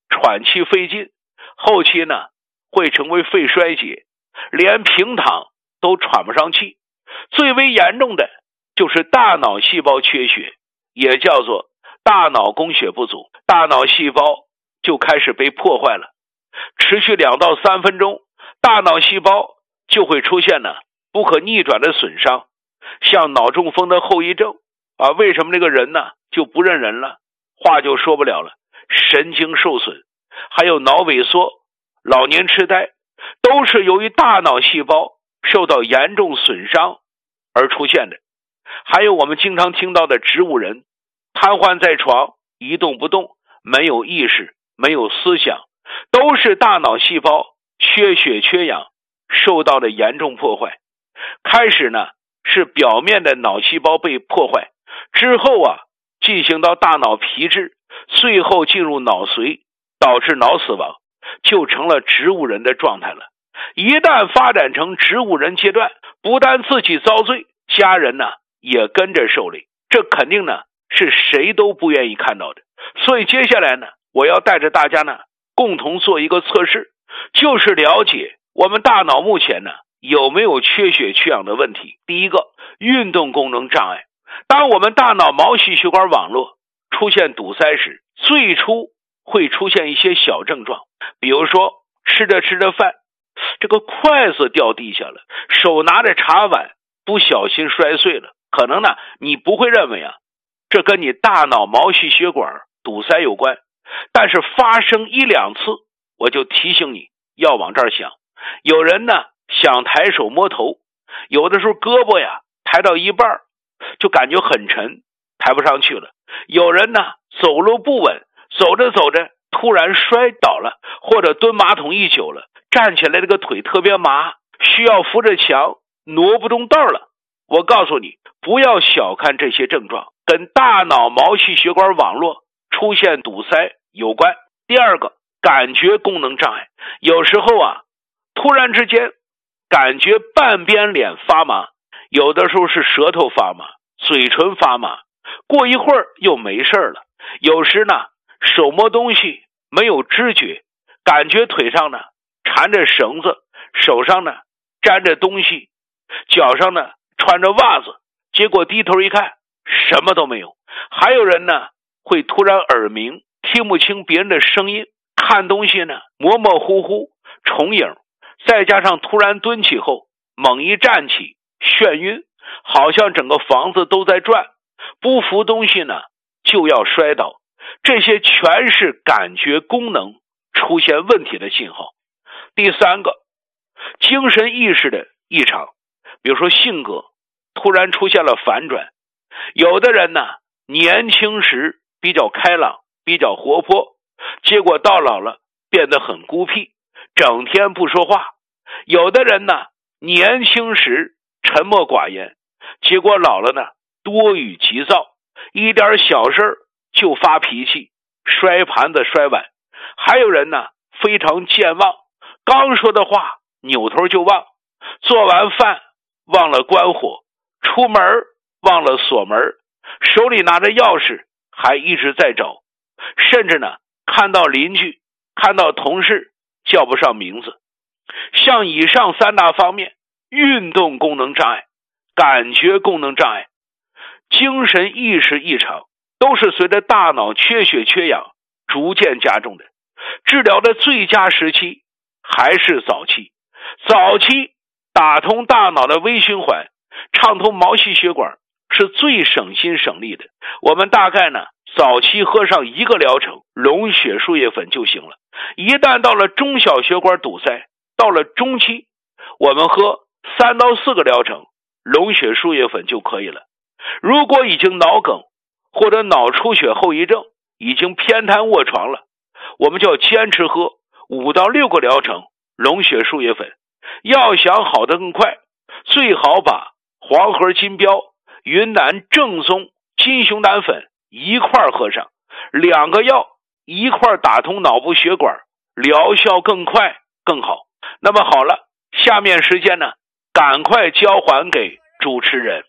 喘气费劲，后期呢会成为肺衰竭，连平躺都喘不上气。最为严重的就是大脑细胞缺血，也叫做大脑供血不足，大脑细胞就开始被破坏了，持续2到3分钟，大脑细胞就会出现不可逆转的损伤，像脑中风的后遗症为什么这个人就不认人了，话就说不了了，神经受损，还有脑萎缩、老年痴呆，都是由于大脑细胞受到严重损伤而出现的。还有我们经常听到的植物人，瘫痪在床，一动不动，没有意识，没有思想，都是大脑细胞缺血缺氧受到的严重破坏。开始是表面的脑细胞被破坏，之后进行到大脑皮质，最后进入脑髓，导致脑死亡，就成了植物人的状态了。一旦发展成植物人阶段，不但自己遭罪，家人也跟着受累，这肯定是谁都不愿意看到的。所以接下来我要带着大家共同做一个测试，就是了解我们大脑目前有没有缺血缺氧的问题。第一个，运动功能障碍。当我们大脑毛细血管网络出现堵塞时，最初会出现一些小症状，比如说吃着吃着饭，这个筷子掉地下了，手拿着茶碗不小心摔碎了，可能你不会认为这跟你大脑毛细血管堵塞有关，但是发生1、2次，我就提醒你要往这儿想。有人想抬手摸头，有的时候胳膊抬到一半就感觉很沉，抬不上去了。有人走路不稳，走着走着突然摔倒了，或者蹲马桶一久了，站起来这个腿特别麻，需要扶着墙挪不动道了。我告诉你，不要小看这些症状，跟大脑毛细血管网络出现堵塞有关。第二个，感觉功能障碍。有时候突然之间感觉半边脸发麻，有的时候是舌头发麻，嘴唇发麻，过一会儿又没事了。有时手摸东西没有知觉，感觉腿上缠着绳子，手上沾着东西，脚上穿着袜子，结果低头一看什么都没有。还有人会突然耳鸣，听不清别人的声音，看东西模模糊糊，重影，再加上突然蹲起后猛一站起，眩晕，好像整个房子都在转，不扶东西就要摔倒。这些全是感觉功能出现问题的信号。第三个，精神意识的异常，比如说性格突然出现了反转。有的人年轻时比较开朗，比较活泼，结果到老了变得很孤僻，整天不说话。有的人年轻时沉默寡言，结果老了多语急躁，一点小事就发脾气，摔盘子摔碗。还有人非常健忘，刚说的话扭头就忘，做完饭忘了关火，出门忘了锁门，手里拿着钥匙还一直在找，甚至看到邻居看到同事叫不上名字。像以上3大方面，运动功能障碍、感觉功能障碍、精神意识异常，都是随着大脑缺血缺氧逐渐加重的。治疗的最佳时期还是早期，早期打通大脑的微循环，畅通毛细血管是最省心省力的。我们大概早期喝上1个疗程溶血输液粉就行了。一旦到了中小血管堵塞，到了中期，我们喝3到4个疗程溶血输液粉就可以了。如果已经脑梗或者脑出血后遗症，已经偏瘫卧床了，我们就要坚持喝5到6个疗程溶血输液粉。要想好得更快，最好把黄河金标、云南正宗金熊胆粉一块喝上，2个药一块打通脑部血管，疗效更快更好。那么好了，下面时间赶快交还给主持人。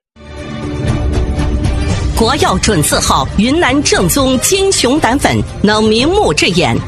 国药准字号云南正宗金熊胆粉，能明目治眼，